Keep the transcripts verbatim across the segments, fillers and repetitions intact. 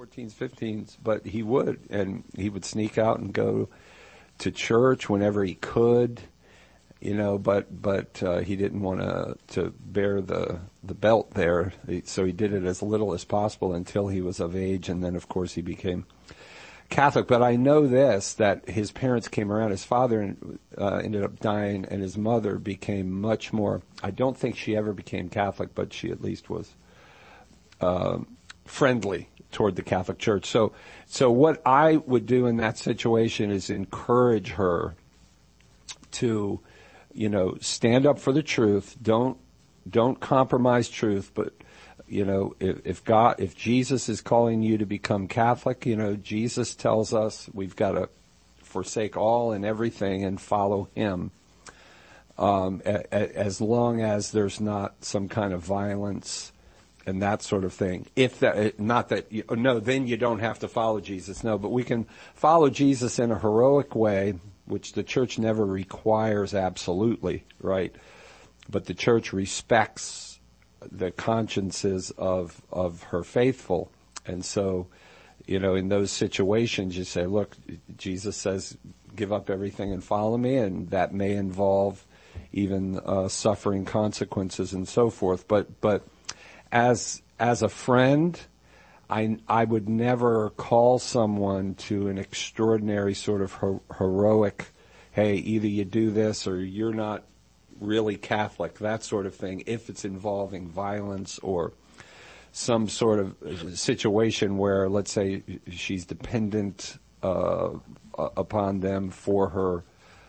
fourteens, fifteens, but he would, and he would sneak out and go to church whenever he could, you know, but but uh, he didn't want to to bear the the belt there, so he did it as little as possible until he was of age, and then of course he became Catholic. But I know this, that his parents came around. His father uh, ended up dying, and his mother became much more, I don't think she ever became Catholic, but she at least was uh, friendly toward the Catholic Church. So, so what I would do in that situation is encourage her to, you know, stand up for the truth. Don't, don't compromise truth, but you know, if, if God, if Jesus is calling you to become Catholic, you know, Jesus tells us we've got to forsake all and everything and follow Him, um, a, a, as long as there's not some kind of violence and that sort of thing. If that, not that, you, no, then you don't have to follow Jesus. No, but we can follow Jesus in a heroic way, which the church never requires absolutely, right? But the church respects the consciences of of her faithful, and so, you know, in those situations, you say, look, Jesus says, give up everything and follow me, and that may involve even uh, suffering consequences and so forth. But but as as a friend, I I would never call someone to an extraordinary sort of her, heroic, hey, either you do this or you're not really Catholic, that sort of thing, if it's involving violence or some sort of situation where, let's say, she's dependent uh, upon them for her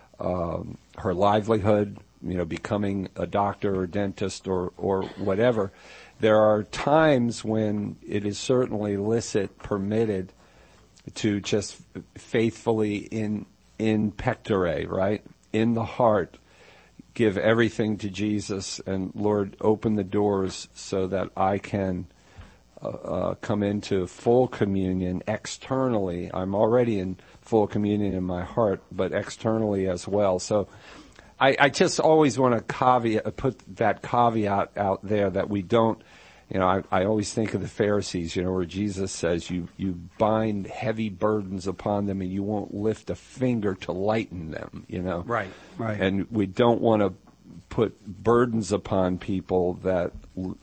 um, her livelihood, you know, becoming a doctor or dentist or, or whatever. There are times when it is certainly licit, permitted to just faithfully in in pectore, right, in the heart, give everything to Jesus, and Lord, open the doors so that I can uh, uh, come into full communion externally. I'm already in full communion in my heart, but externally as well. So I, I just always want to caveat, put that caveat out there that we don't, you know, I, I always think of the Pharisees, you know, where Jesus says you, you bind heavy burdens upon them and you won't lift a finger to lighten them, you know. Right, right. And we don't want to put burdens upon people that l-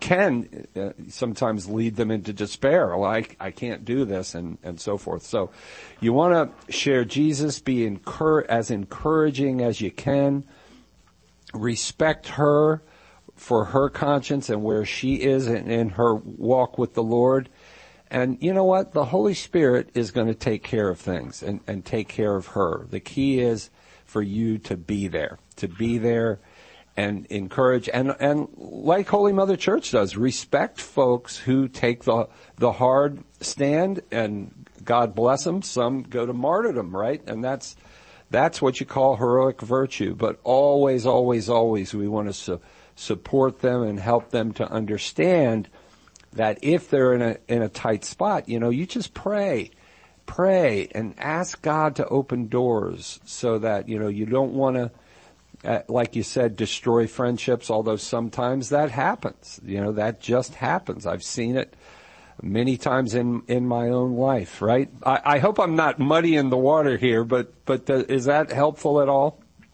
can uh, sometimes lead them into despair. Well, I, I can't do this, and, and so forth. So you want to share Jesus, be encour- as encouraging as you can, respect her for her conscience and where she is in, in her walk with the Lord. And you know what? The Holy Spirit is going to take care of things and, and take care of her. The key is for you to be there, to be there and encourage. And, and like Holy Mother Church does, respect folks who take the, the hard stand, and God bless them. Some go to martyrdom, right? And that's, that's what you call heroic virtue. But always, always, always we want to su- support them and help them to understand that if they're in a in a tight spot, you know, you just pray, pray, and ask God to open doors so that, you know, you don't want to, uh, like you said, destroy friendships, although sometimes that happens. You know, that just happens. I've seen it many times in in my own life, right? I, I hope I'm not muddying the water here, but, but the, is that helpful at all?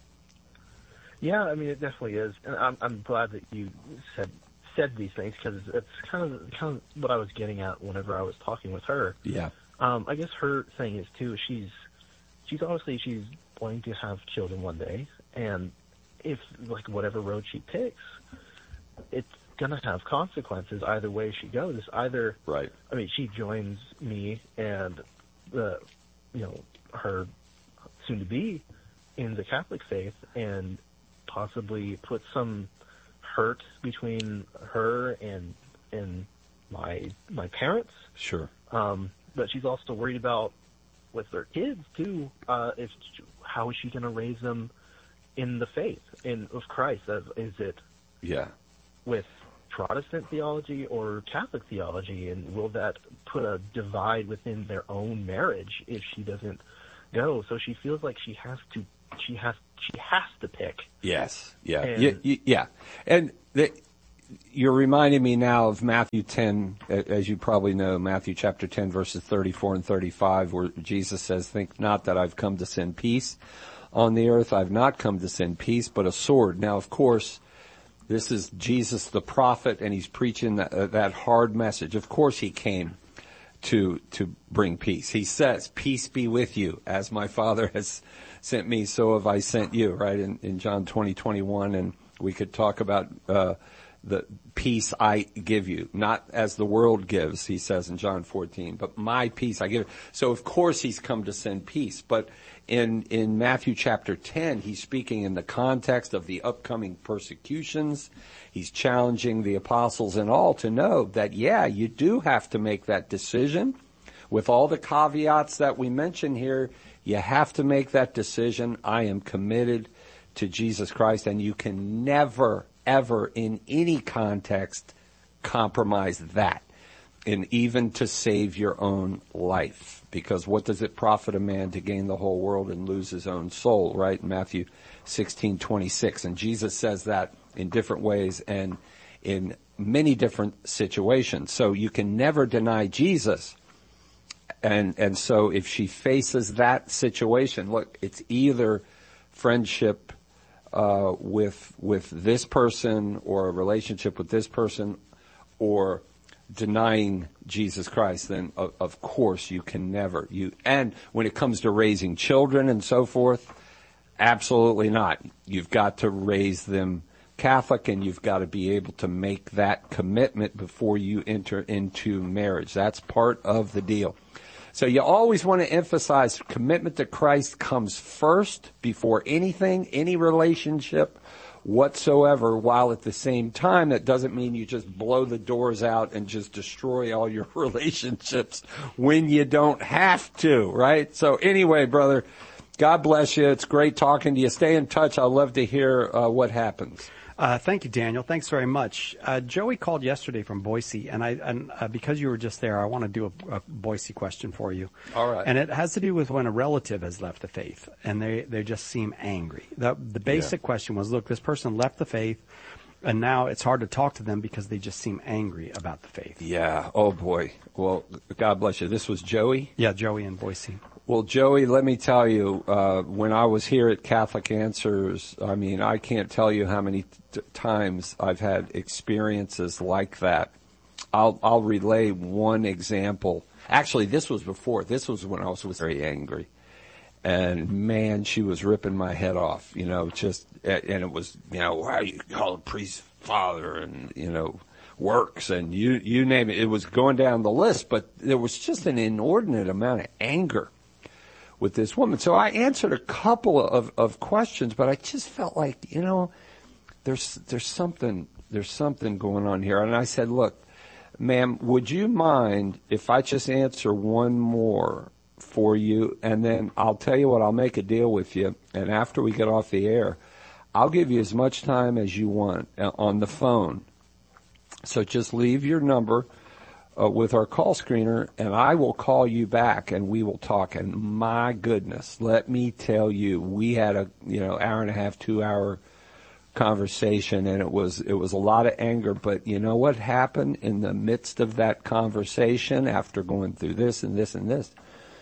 Yeah, I mean, it definitely is, and I'm, I'm glad that you said said these things, because it's kind of kind of what I was getting at whenever I was talking with her. Yeah. Um, I guess her thing is too. She's she's obviously she's wanting to have children one day, and if like whatever road she picks, it's gonna have consequences either way she goes. Either right. I mean, she joins me and the you know her soon to be in the Catholic faith, and possibly put some hurt between her and and my my parents. Sure. Um, but she's also worried about with their kids too. Uh, if how is she going to raise them in the faith in of Christ? Is it yeah with Protestant theology or Catholic theology, and will that put a divide within their own marriage if she doesn't go? So she feels like she has to. She has she has to pick. Yes, yeah, And, y- y- yeah, and the, you're reminding me now of Matthew ten, as you probably know, Matthew chapter ten, verses thirty-four and thirty-five, where Jesus says, think not that I've come to send peace on the earth. I've not come to send peace, but a sword. Now, of course, this is Jesus the prophet, and he's preaching that, uh, that hard message. Of course he came to to bring peace. He says, peace be with you. As my Father has sent me, so have I sent you, right, in, in John twenty, twenty-one. And we could talk about uh the peace I give you, not as the world gives, he says in John fourteen, but my peace I give. So of course he's come to send peace. But in, in Matthew chapter ten, he's speaking in the context of the upcoming persecutions. He's challenging the apostles and all to know that, yeah, you do have to make that decision. With all the caveats that we mention here, you have to make that decision. I am committed to Jesus Christ, and you can never ever in any context compromise that, and even to save your own life. Because what does it profit a man to gain the whole world and lose his own soul, right? Matthew sixteen twenty-six. And Jesus says that in different ways and in many different situations. So you can never deny Jesus. And, and so if she faces that situation, look, it's either friendship Uh, with with this person or a relationship with this person or denying Jesus Christ, then of, of course you can never. You and when it comes to raising children and so forth, absolutely not. You've got to raise them Catholic, and you've got to be able to make that commitment before you enter into marriage. That's part of the deal. So you always want to emphasize commitment to Christ comes first before anything, any relationship whatsoever, while at the same time, that doesn't mean you just blow the doors out and just destroy all your relationships when you don't have to, right? So anyway, brother, God bless you. It's great talking to you. Stay in touch. I'd love to hear uh, what happens. Uh, thank you, Daniel. Thanks very much. Uh, Joey called yesterday from Boise, and I, and uh, because you were just there, I want to do a, a Boise question for you. All right. And it has to do with when a relative has left the faith, and they, they just seem angry. The, the basic yeah. question was, look, this person left the faith, and now it's hard to talk to them because they just seem angry about the faith. Yeah. Oh, boy. Well, God bless you. This was Joey? Yeah, Joey in Boise. Well, Joey, let me tell you, uh, when I was here at Catholic Answers, I mean, I can't tell you how many t- times I've had experiences like that. I'll, I'll relay one example. Actually, this was before. This was when I was, was very angry. And, man, she was ripping my head off, you know, just, and it was, you know, why you call a priest father and, you know, works and you, you name it. It was going down the list, but there was just an inordinate amount of anger with this woman. So I answered a couple of, of questions, but I just felt like, you know, there's, there's something, there's something going on here. And I said, look, ma'am, would you mind if I just answer one more for you? And then I'll tell you what, I'll make a deal with you. And after we get off the air, I'll give you as much time as you want on the phone. So just leave your number Uh, with our call screener, and I will call you back, and we will talk. And my goodness, let me tell you, we had a you know hour and a half, two hour conversation, and it was it was a lot of anger. But you know what happened in the midst of that conversation? After going through this and this and this,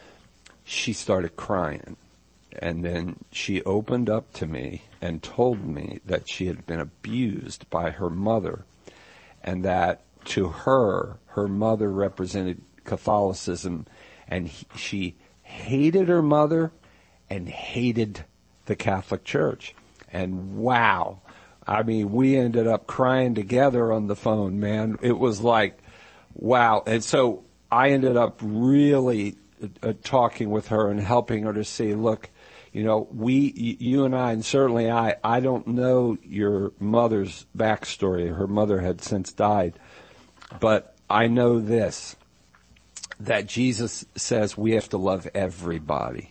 she started crying, and then she opened up to me and told me that she had been abused by her mother, and that to her, her mother represented Catholicism, and he, she hated her mother and hated the Catholic Church. And wow, I mean, we ended up crying together on the phone, man. It was like, wow. And so I ended up really uh, talking with her and helping her to see, look, you know, we, you and I, and certainly I, I don't know your mother's backstory. Her mother had since died. But I know this, that Jesus says we have to love everybody.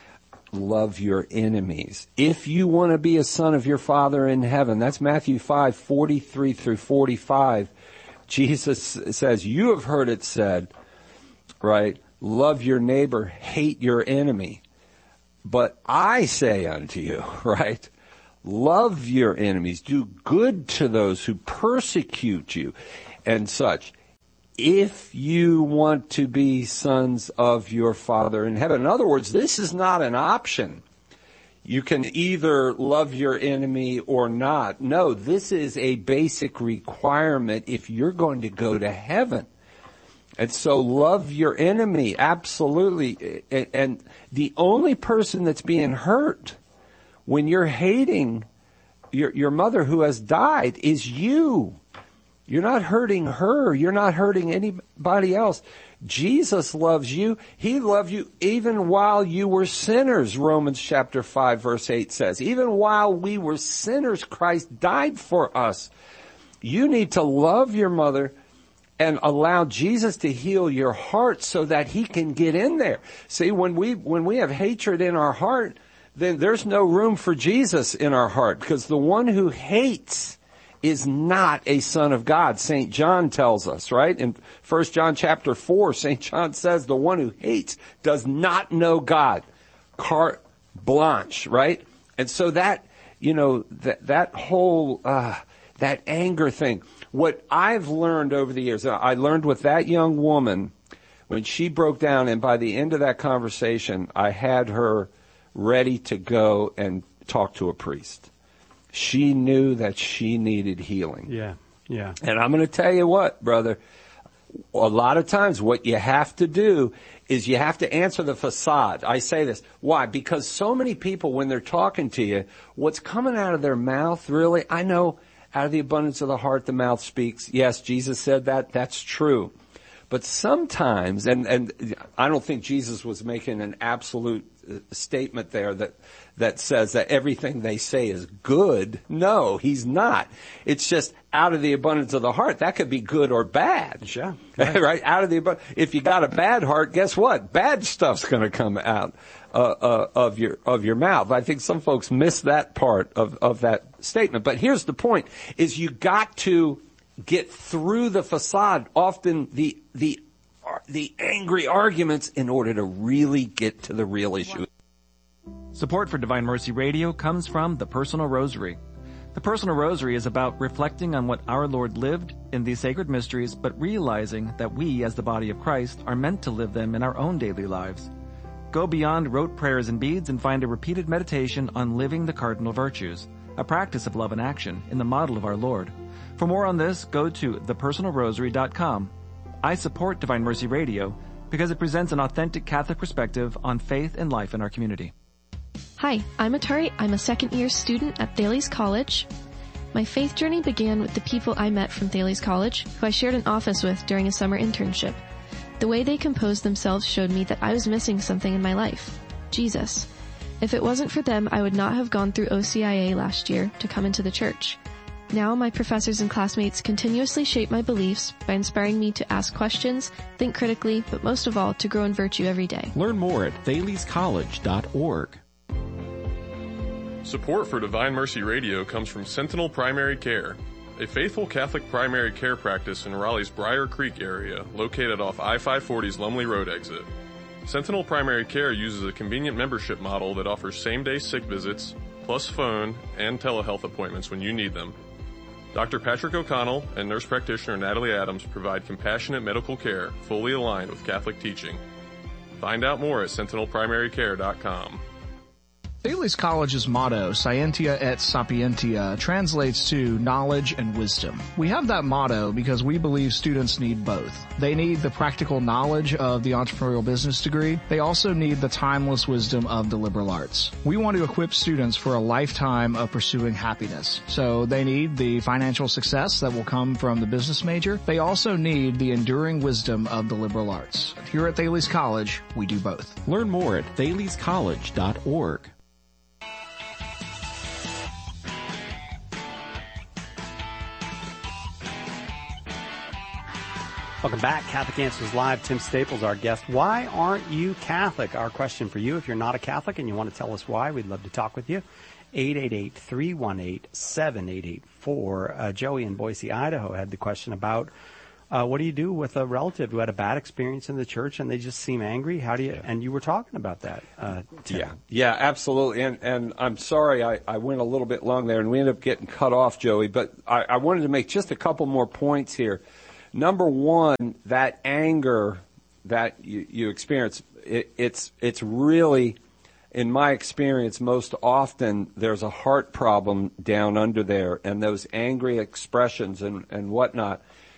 Love your enemies. If you want to be a son of your Father in heaven, that's Matthew five, forty-three through forty-five. Jesus says, you have heard it said, right, love your neighbor, hate your enemy. But I say unto you, right, love your enemies, do good to those who persecute you, and such, if you want to be sons of your Father in heaven. In other words, this is not an option. You can either love your enemy or not. No, this is a basic requirement if you're going to go to heaven. And so love your enemy, absolutely. And the only person that's being hurt when you're hating your your mother who has died is you. You're not hurting her. You're not hurting anybody else. Jesus loves you. He loved you even while you were sinners, Romans chapter five, verse eight says. Even while we were sinners, Christ died for us. You need to love your mother and allow Jesus to heal your heart so that he can get in there. See, when we when we have hatred in our heart, then there's no room for Jesus in our heart, because the one who hates is not a son of God. Saint John tells us, right? In First John chapter four, Saint John says the one who hates does not know God. Carte blanche, right? And so that, you know, that, that whole, uh, that anger thing, what I've learned over the years, I learned with that young woman when she broke down, and by the end of that conversation, I had her ready to go and talk to a priest. She knew that she needed healing. Yeah, yeah. And I'm going to tell you what, brother, a lot of times what you have to do is you have to answer the facade. I say this. Why? Because so many people, when they're talking to you, what's coming out of their mouth, really, I know out of the abundance of the heart, the mouth speaks. Yes, Jesus said that. That's true. But sometimes, and, and I don't think Jesus was making an absolute statement there that that says that everything they say is good. No, he's not. It's just out of the abundance of the heart. That could be good or bad. Sure. Right? right? Out of the abundance. If you got a bad heart, guess what? Bad stuff's going to come out uh, uh, of your of your mouth. I think some folks miss that part of of that statement. But here's the point: is you got to get through the facade, often the the the angry arguments, in order to really get to the real issue. Support for Divine Mercy Radio comes from the Personal Rosary. The Personal Rosary is about reflecting on what our Lord lived in these sacred mysteries, but realizing that we, as the body of Christ, are meant to live them in our own daily lives. Go beyond rote prayers and beads and find a repeated meditation on living the cardinal virtues, a practice of love and action in the model of our Lord. For more on this, go to the personal rosary dot com. I support Divine Mercy Radio because it presents an authentic Catholic perspective on faith and life in our community. Hi, I'm Atari. I'm a second-year student at Thales College. My faith journey began with the people I met from Thales College, who I shared an office with during a summer internship. The way they composed themselves showed me that I was missing something in my life: Jesus. If it wasn't for them, I would not have gone through O C I A last year to come into the church. Now my professors and classmates continuously shape my beliefs by inspiring me to ask questions, think critically, but most of all, to grow in virtue every day. Learn more at thales college dot org. Support for Divine Mercy Radio comes from Sentinel Primary Care, a faithful Catholic primary care practice in Raleigh's Briar Creek area, located off I five forty's Lumley Road exit. Sentinel Primary Care uses a convenient membership model that offers same-day sick visits, plus phone and telehealth appointments when you need them. Doctor Patrick O'Connell and nurse practitioner Natalie Adams provide compassionate medical care fully aligned with Catholic teaching. Find out more at sentinel primary care dot com. Thales College's motto, Scientia et Sapientia, translates to knowledge and wisdom. We have that motto because we believe students need both. They need the practical knowledge of the entrepreneurial business degree. They also need the timeless wisdom of the liberal arts. We want to equip students for a lifetime of pursuing happiness. So they need the financial success that will come from the business major. They also need the enduring wisdom of the liberal arts. Here at Thales College, we do both. Learn more at thales college dot org. Welcome back. Catholic Answers Live. Tim Staples, our guest. Why aren't you Catholic? Our question for you. If you're not a Catholic and you want to tell us why, we'd love to talk with you. eight eight eight, three one eight, seven eight eight four. Uh, Joey in Boise, Idaho had the question about Uh, what do you do with a relative who had a bad experience in the church and they just seem angry? How do you? Yeah. And you were talking about that. Uh, Tim. Yeah, yeah, absolutely. And and I'm sorry I, I went a little bit long there, and we ended up getting cut off, Joey. But I, I wanted to make just a couple more points here. Number one, that anger that you, you experience, it, it's it's really, in my experience, most often there's a heart problem down under there, and those angry expressions and, and whatnot,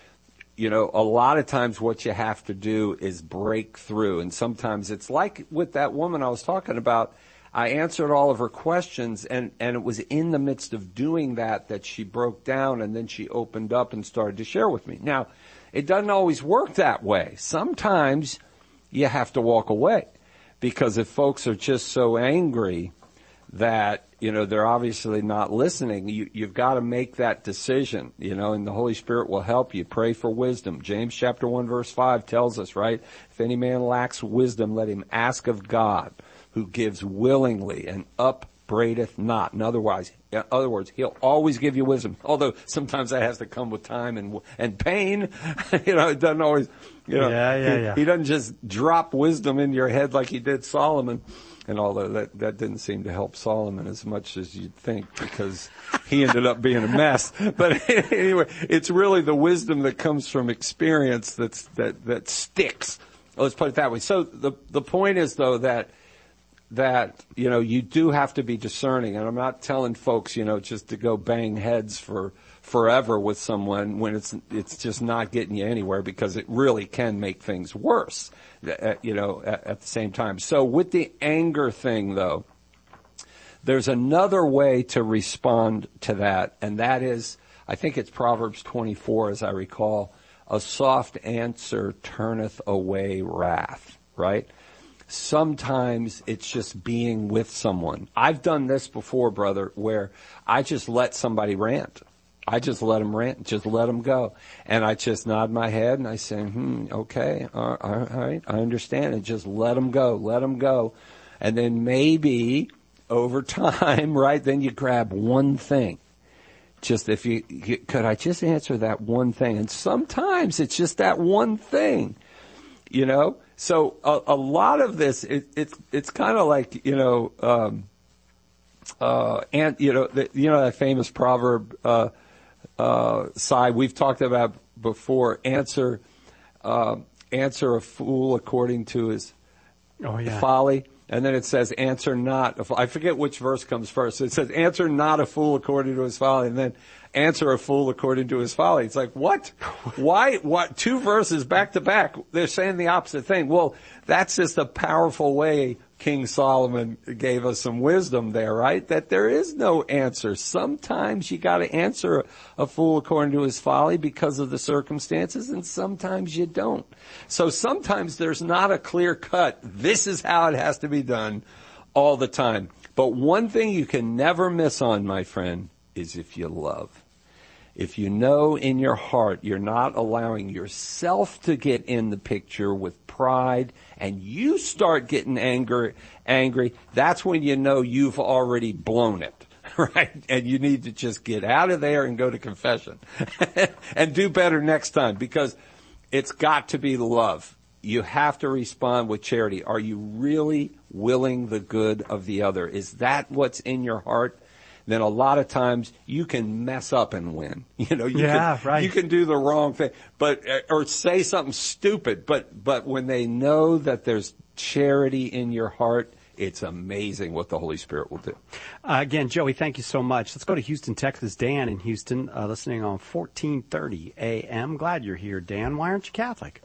you know, a lot of times what you have to do is break through. And sometimes it's like with that woman I was talking about. I answered all of her questions, and, and it was in the midst of doing that that she broke down, and then she opened up and started to share with me. Now, it doesn't always work that way. Sometimes you have to walk away, because if folks are just so angry that, you know, they're obviously not listening, you, you've got to make that decision, you know, and the Holy Spirit will help you. Pray for wisdom. James chapter one verse five tells us, right, if any man lacks wisdom, let him ask of God, who gives willingly and upbraideth not. In other words, in other words, he'll always give you wisdom. Although sometimes that has to come with time and and pain. You know, it doesn't always. You know, yeah, yeah, he, yeah. he doesn't just drop wisdom in your head like he did Solomon. And although that that didn't seem to help Solomon as much as you'd think, because he ended up being a mess. But anyway, it's really the wisdom that comes from experience that's that that sticks. Let's put it that way. So the the point is, though, that. that, you know, you do have to be discerning. And I'm not telling folks, you know, just to go bang heads for forever with someone when it's it's just not getting you anywhere, because it really can make things worse, you know, at, at the same time. So with the anger thing, though, there's another way to respond to that, and that is, I think it's Proverbs twenty-four, as I recall, a soft answer turneth away wrath, right? Sometimes it's just being with someone. I've done this before, brother, where I just let somebody rant. I just let them rant, just let them go. And I just nod my head and I say, hmm, okay, all right, I understand. And just let them go, let them go. And then maybe over time, right, then you grab one thing. Just if you, could I just answer that one thing? And sometimes it's just that one thing, you know? So a, a lot of this, it, it's it's kind of like, you know, um, uh, and you know, the, you know that famous proverb, uh, uh, side we've talked about before. Answer, uh, answer a fool according to his oh, yeah. folly, and then it says, answer not. A fool. I forget which verse comes first. It says, answer not a fool according to his folly, and then answer a fool according to his folly. It's like, what? Why? What? Two verses back to back. They're saying the opposite thing. Well, that's just a powerful way King Solomon gave us some wisdom there, right? That there is no answer. Sometimes you got to answer a fool according to his folly because of the circumstances, and sometimes you don't. So sometimes there's not a clear cut, this is how it has to be done all the time. But one thing you can never miss on, my friend, is if you love. If you know in your heart you're not allowing yourself to get in the picture with pride, and you start getting angry, angry, that's when you know you've already blown it, right? And you need to just get out of there and go to confession and do better next time, because it's got to be love. You have to respond with charity. Are you really willing the good of the other? Is that what's in your heart? Then a lot of times you can mess up and win. You know, you yeah, can, right. you can do the wrong thing, but, or say something stupid, but, but when they know that there's charity in your heart, it's amazing what the Holy Spirit will do. Uh, again, Joey, thank you so much. Let's go to Houston, Texas. Dan in Houston, uh, listening on fourteen thirty A M. Glad you're here, Dan. Why aren't you Catholic?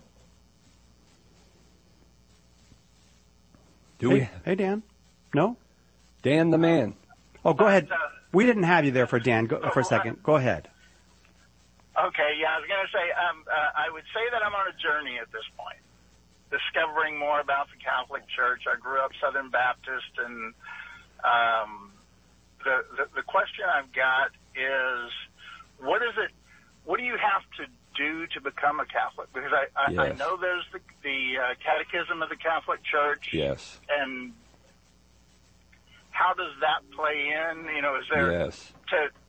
Do hey, we? Hey, Dan. No? Dan the man. Oh, go ahead. We didn't have you there for Dan. Go, for a second. Go ahead. Okay, yeah, I was going to say, um, uh, I would say that I'm on a journey at this point, discovering more about the Catholic Church. I grew up Southern Baptist, and um, the, the the question I've got is, what is it? What do you have to do to become a Catholic? Because I I, yes. I know there's the the uh, Catechism of the Catholic Church. Yes. And how does that play in? You know, is there yes. to, to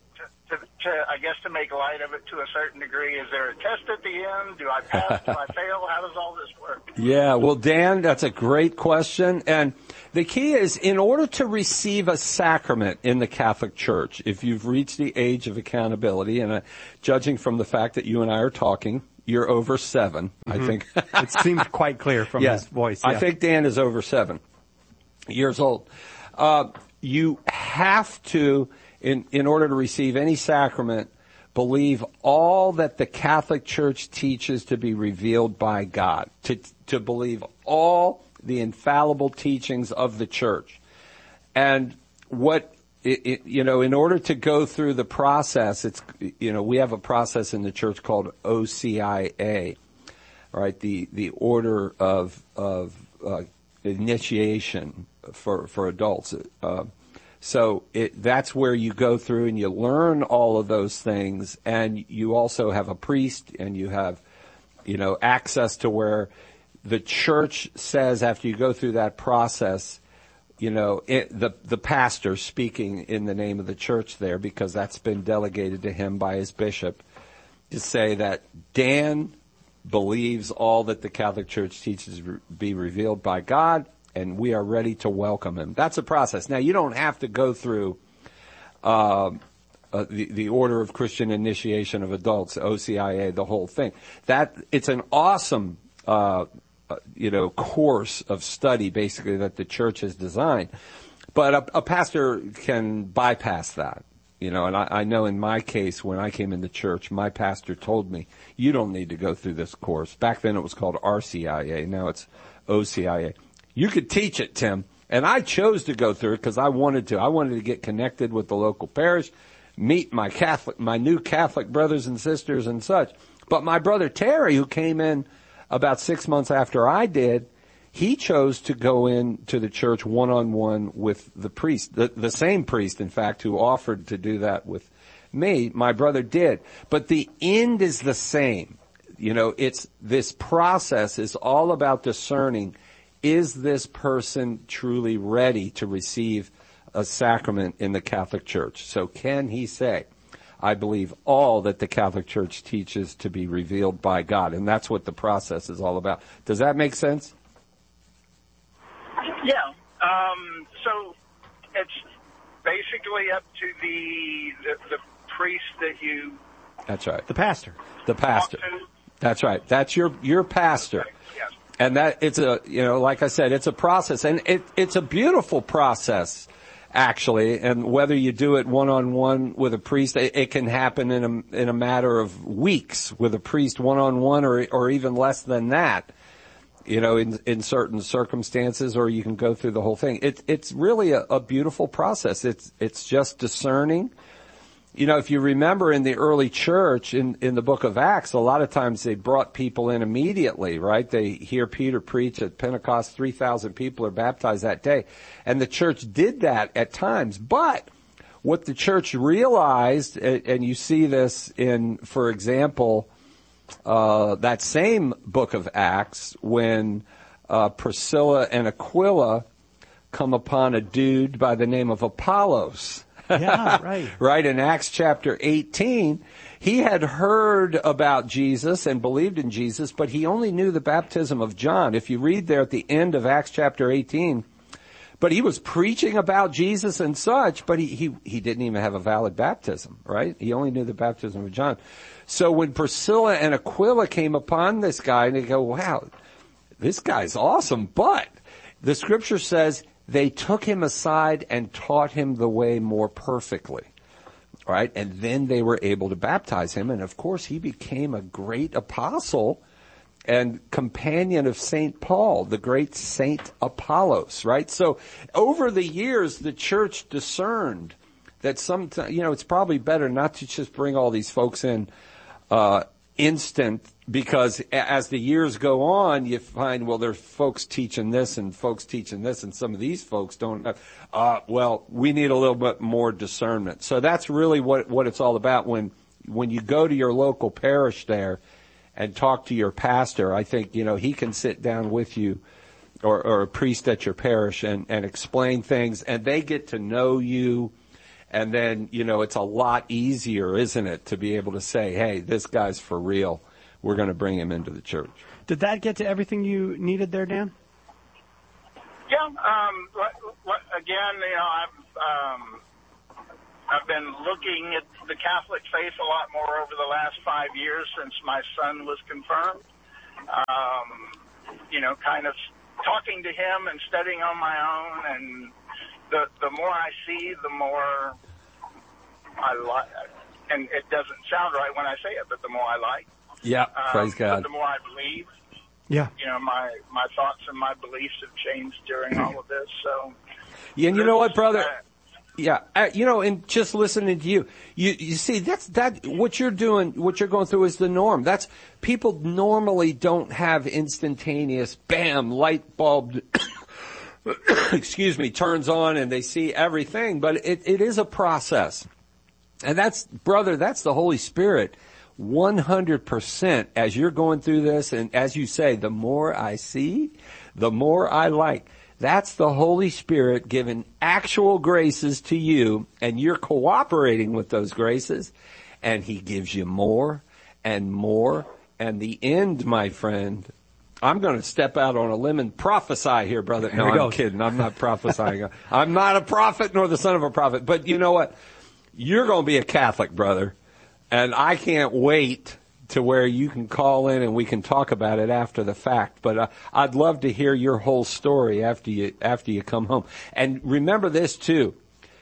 to, to, I guess, to make light of it to a certain degree, is there a test at the end? Do I pass? Do I fail? How does all this work? Yeah, well, Dan, that's a great question. And the key is, in order to receive a sacrament in the Catholic Church, if you've reached the age of accountability, and uh, judging from the fact that you and I are talking, you're over seven, mm-hmm. I think. It seems quite clear from yeah. his voice. Yeah. I think Dan is over seven years old. Uh, you have to, in, in order to receive any sacrament, believe all that the Catholic Church teaches to be revealed by God, to, to believe all the infallible teachings of the Church. And what, it, it, you know, in order to go through the process, it's, you know, we have a process in the Church called O C I A, right? The, the order of, of, uh, initiation for, for adults. Uh, So it, that's where you go through and you learn all of those things, and you also have a priest, and you have, you know, access to where the church says after you go through that process, you know, it, the the pastor speaking in the name of the church there, because that's been delegated to him by his bishop, to say that Dan believes all that the Catholic Church teaches re- be revealed by God, and we are ready to welcome him. That's a process. Now, you don't have to go through uh, uh, the, the Order of Christian Initiation of Adults, O C I A, the whole thing. That it's an awesome, uh, uh, you know, course of study, basically, that the church has designed. But a, a pastor can bypass that, you know. And I, I know in my case, when I came into church, my pastor told me, "You don't need to go through this course." Back then, it was called R C I A. Now it's O C I A. You could teach it, Tim. And I chose to go through it because I wanted to. I wanted to get connected with the local parish, meet my Catholic, my new Catholic brothers and sisters and such. But my brother Terry, who came in about six months after I did, he chose to go in to the church one-on-one with the priest, the, the same priest, in fact, who offered to do that with me. My brother did. But the end is the same. You know, it's, this process is all about discerning, is this person truly ready to receive a sacrament in the Catholic Church? So can he say, I believe all that the Catholic Church teaches to be revealed by God? And that's what the process is all about. Does that make sense? Yeah. Um, so it's basically up to the, the, the priest that you... That's right. The pastor. The pastor. That's right. That's your, your pastor. Okay. Yes. And that, it's a, you know, like I said, it's a process, and it, it's a beautiful process, actually. And whether you do it one-on-one with a priest, it, it can happen in a, in a matter of weeks with a priest one-on-one, or, or even less than that, you know, in, in certain circumstances, or you can go through the whole thing. It, it's really a, a beautiful process. It's, it's just discerning. You know, if you remember in the early church, in, in the book of Acts, a lot of times they brought people in immediately, right? They hear Peter preach at Pentecost, three thousand people are baptized that day. And the church did that at times. But what the church realized, and you see this in, for example, uh, that same book of Acts, when uh, Priscilla and Aquila come upon a dude by the name of Apollos. Yeah, right. Right, in Acts chapter eighteen, he had heard about Jesus and believed in Jesus, but he only knew the baptism of John. If you read there at the end of Acts chapter eighteen, but he was preaching about Jesus and such, but he, he, he didn't even have a valid baptism, right? He only knew the baptism of John. So when Priscilla and Aquila came upon this guy, and they go, wow, this guy's awesome, but the scripture says they took him aside and taught him the way more perfectly, right? And then they were able to baptize him. And, of course, he became a great apostle and companion of Saint Paul, the great Saint Apollos, right? So over the years, the church discerned that sometimes, you know, it's probably better not to just bring all these folks in uh instant, because as the years go on, you find, well, there's folks teaching this and folks teaching this, and some of these folks don't have, uh, well, we need a little bit more discernment. So that's really what, what it's all about. When, when you go to your local parish there and talk to your pastor, I think, you know, he can sit down with you, or, or a priest at your parish, and, and explain things, and they get to know you, And then, you know, it's a lot easier, isn't it, to be able to say, hey, this guy's for real. We're going to bring him into the church. Did that get to everything you needed there, Dan? Yeah. Um, again, you know, I've um, I've been looking at the Catholic faith a lot more over the last five years since my son was confirmed. Um, you know, kind of talking to him and studying on my own, and the the more I see, the more I like. And it doesn't sound right when I say it, but the more I like. Yeah, um, praise God. The more I believe. Yeah. You know, my, my thoughts and my beliefs have changed during all of this. So. Yeah, and you know what, brother? Yeah, uh, you know, and just listening to you, you you see that's that what you're doing, what you're going through is the norm. That's people normally don't have instantaneous, bam, light bulb. excuse me, turns on and they see everything, but it, it is a process. And that's, brother, that's the Holy Spirit. one hundred percent as you're going through this, and as you say, the more I see, the more I like. That's the Holy Spirit giving actual graces to you, and you're cooperating with those graces, and He gives you more and more. And the end, my friend, I'm going to step out on a limb and prophesy here, brother. No, I'm kidding. I'm not prophesying. I'm not a prophet nor the son of a prophet. But you know what? You're going to be a Catholic, brother. And I can't wait to where you can call in and we can talk about it after the fact. But uh, I'd love to hear your whole story after you after you come home. And remember this, too.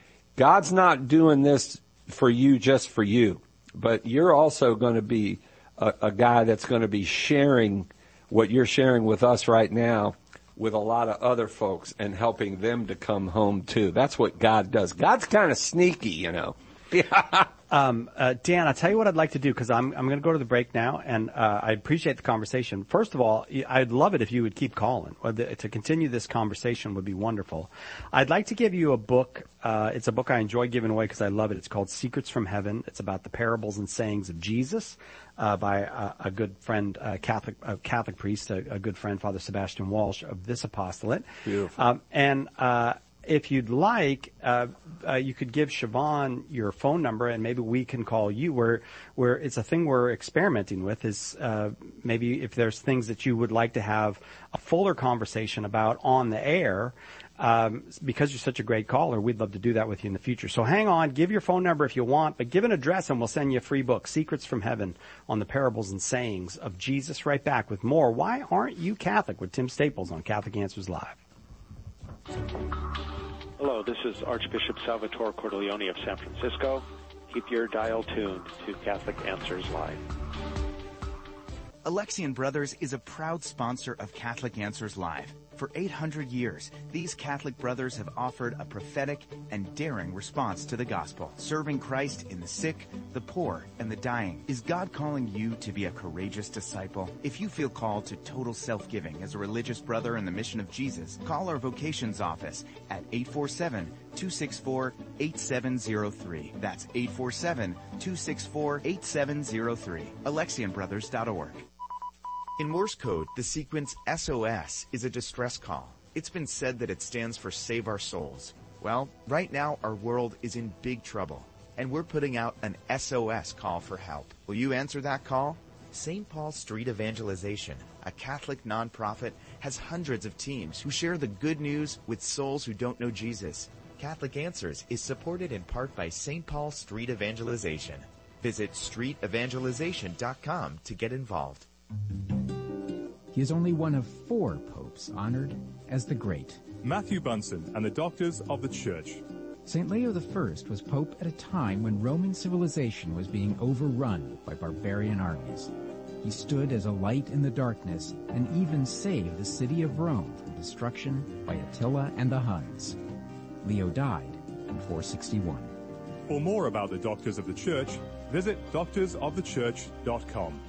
God's not doing this for you just for you. But you're also going to be a, a guy that's going to be sharing what you're sharing with us right now with a lot of other folks and helping them to come home, too. That's what God does. God's kind of sneaky, you know. Yeah. Um, uh, Dan, I'll tell you what I'd like to do, because I'm, I'm going to go to the break now, and uh, I appreciate the conversation. First of all, I'd love it if you would keep calling. To continue this conversation would be wonderful. I'd like to give you a book. Uh, it's a book I enjoy giving away because I love it. It's called Secrets from Heaven. It's about the parables and sayings of Jesus uh, by a, a good friend, a Catholic, a Catholic priest, a, a good friend, Father Sebastian Walsh of this apostolate. Beautiful. Um, and uh if you'd like, uh, uh, you could give Siobhan your phone number, and maybe we can call you. We're, we're, it's a thing we're experimenting with. Is uh, maybe if there's things that you would like to have a fuller conversation about on the air, um, because you're such a great caller, we'd love to do that with you in the future. So hang on, give your phone number if you want, but give an address, and we'll send you a free book, Secrets from Heaven, on the parables and sayings of Jesus. Right back with more. Why aren't you Catholic? With Tim Staples on Catholic Answers Live. Hello, this is Archbishop Salvatore Cordileone of San Francisco. Keep your dial tuned to Catholic Answers Live. Alexian Brothers is a proud sponsor of Catholic Answers Live. For eight hundred years, these Catholic brothers have offered a prophetic and daring response to the gospel, serving Christ in the sick, the poor, and the dying. Is God calling you to be a courageous disciple? If you feel called to total self-giving as a religious brother in the mission of Jesus, call our vocations office at eight four seven, two six four, eight seven zero three. That's eight four seven, two six four, eight seven zero three. Alexian Brothers dot org. In Morse code, the sequence S O S is a distress call. It's been said that it stands for Save Our Souls. Well, right now our world is in big trouble, and we're putting out an S O S call for help. Will you answer that call? Saint Paul Street Evangelization, a Catholic nonprofit, has hundreds of teams who share the good news with souls who don't know Jesus. Catholic Answers is supported in part by Saint Paul Street Evangelization. Visit street evangelization dot com to get involved. He is only one of four popes honored as the Great. Matthew Bunson and the Doctors of the Church. Saint Leo the First was pope at a time when Roman civilization was being overrun by barbarian armies. He stood as a light in the darkness and even saved the city of Rome from destruction by Attila and the Huns. Leo died in four sixty-one. For more about the Doctors of the Church, visit doctors of the church dot com.